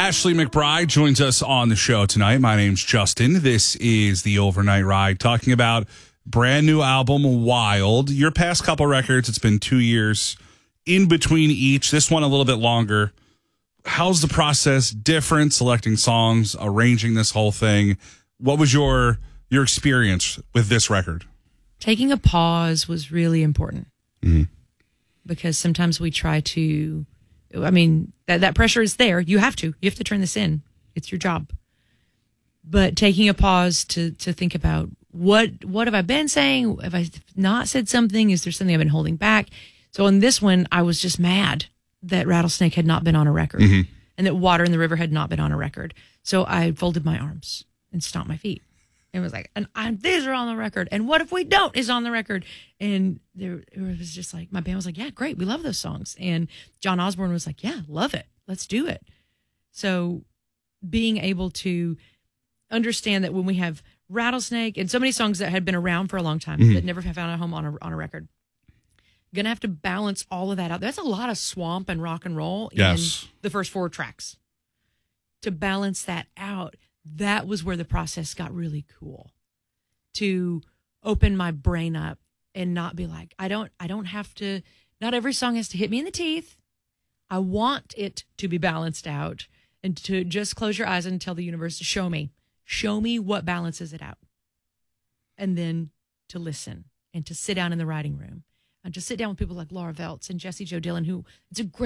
Ashley McBride joins us on the show tonight. My name's Justin. This is the Overnight Ride, talking about brand new album, Wild. Your past couple records, it's been 2 years in between each. This one a little bit longer. How's the process different, selecting songs, arranging this whole thing? What was your experience with this record? Taking a pause was really important because sometimes we try to, that pressure is there. You have to turn this in. It's your job. But taking a pause to think about what have I been saying? Have I not said something? Is there something I've been holding back? So on this one, I was just mad that Rattlesnake had not been on a record and that Water in the River had not been on a record. So I folded my arms and stomped my feet. And was like, these are on the record. And What If We Don't is on the record. And it was just like, my band was like, yeah, great. We love those songs. And John Osborne was like, yeah, love it. Let's do it. So being able to understand that when we have Rattlesnake and so many songs that had been around for a long time that never have found a home on a record, going to have to balance all of that out. That's a lot of swamp and rock and roll in the first 4 tracks. To balance that out, that was where the process got really cool. To open my brain up and not be like, I don't have to, not every song has to hit me in the teeth. I want it to be balanced out, and to just close your eyes and tell the universe to show me what balances it out. And then to listen and to sit down in the writing room and to sit down with people like Laura Veltz and Jessie Jo Dillon, who it's a great